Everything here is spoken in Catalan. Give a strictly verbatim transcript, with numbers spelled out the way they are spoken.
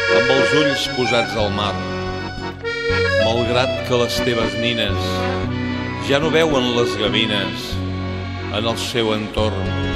amb els ulls posats al mar, malgrat que les teves nines ja no veuen les gavines en el seu entorn.